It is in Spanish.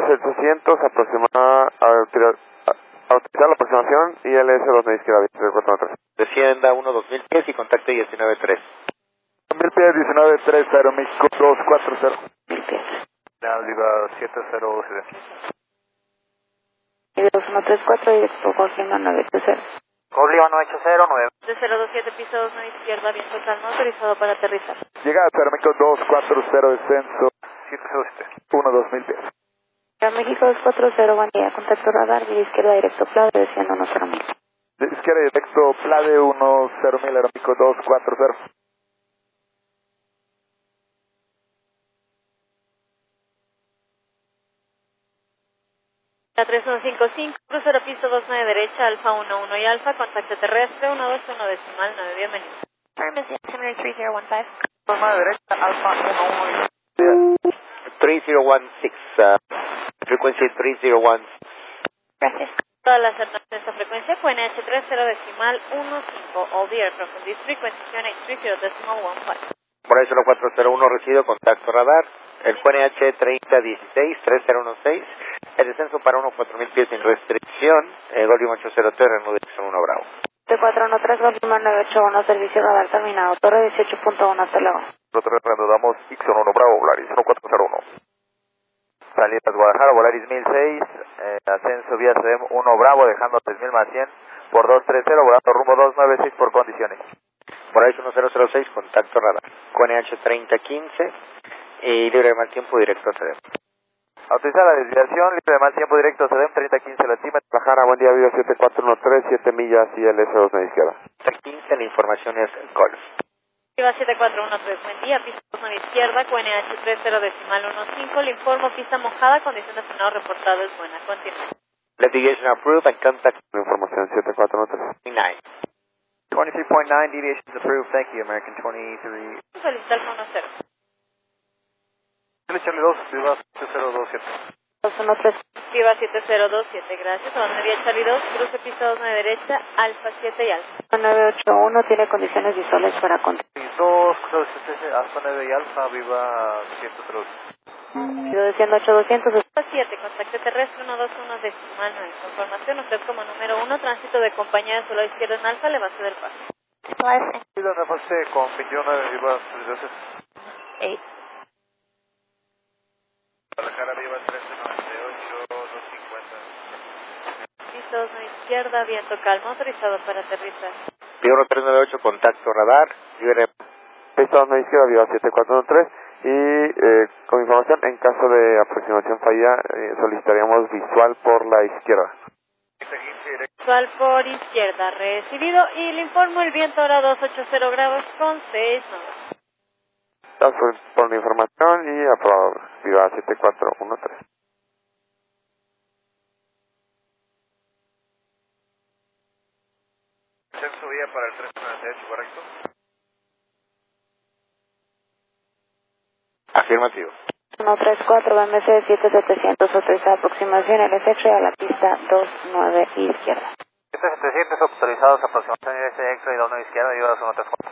800, autorizar la aproximación y LS2 de izquierda, 413. Descienda 1-2000 pies y contacte 19-3. 1000 pies, 19-3, Aeroméxico 240. 1000 pies. Viva 70 Viva 2134, directo Coslima 980. Coslima 980, 9. De 027, piso 2, izquierda, viento calmo, autorizado para aterrizar. Llegada Aeroméxico 240, descenso 1-2000 pies. México 240, buen día, contacto radar, vía izquierda directo Plade, desciendo 10.000. De izquierda directo Plade 10.000, Aeroméxico 240. La 3155, crucero piso 29 derecha, Alfa 11 y Alfa, contacto terrestre 121 decimal 9, bienvenido. Permisi, 3015. 29 derecha, Alfa 11. 3016, frecuencia 301. Gracias. Todas las alternativas de esta frecuencia, QNH 30 decimal 15, all the aircraft on this frequency, QNH 30 decimal 15. Por ahí 0401 recibido contacto radar. El QNH 3016-3016. El descenso para 4000 pies sin restricción. Golima 803, Renault dirección 1 Bravo. 7413, Golima 981, servicio radar terminado. Torre 18.1, hasta luego. Nosotros reanudamos Ixon 1 Bravo, Volaris 1401. Salidas Guadalajara, Volaris 1006. Ascenso vía CDM 1 Bravo, dejando 3000 más 100 por 230, volando rumbo 296 por condiciones. Por ahí 1006, contacto radar. QNH 3015 y libre de mal tiempo directo a CDM. Autorizar la desviación, libre de mal tiempo directo a CDM 3015 Latima. Guadalajara, buen día, Viva 7413, 7 millas y LS2 de izquierda. 3015, la información es Golf. Viva 7413, buen día, pista 9 izquierda, QNH 30 decimal 15, le informo pista mojada, condición de frenado reportado es buena, continúa. Navigation approved and contact Información 7413. 9. 23.9, deviations approved, thank you, American 23. Solicitar con 10. Charlie 2, Viva 7027. 213. Viva 7027, gracias. Donde vía Charlie 2, cruce pista 29 derecha, Alfa 7 y Alfa. 981 tiene condiciones visuales para contacto. 2, Alfa 9 y Alfa, Viva 102. Sigo desciendo 8200. Alfa 7, contacto terrestre 121 decimal 9. Información, usted como número 1, tránsito de compañía de su lado izquierdo en Alfa, le va a ceder paso. Viva reporte con 21, Viva 312. 8. Guadalajara, Viva 1398, 250. Pista 29 izquierda, viento calmo, autorizado para aterrizar. Viva 1398, contacto radar. Libre. Pista 2 izquierda, Viva 7413. Y con información, en caso de aproximación falla, solicitaríamos visual por la izquierda. Visual por izquierda, recibido. Y le informo el viento ahora 280 grados con 6 nodos. Gracias por la información y aprobado. Viva 7413. Ascenso vía para el 398, ¿correcto? Afirmativo. 134, BMC 7700, autorizada aproximación LS a la pista 29 izquierda. 700 autorizados, aproximación LS extra y 29 izquierda, Viva 134.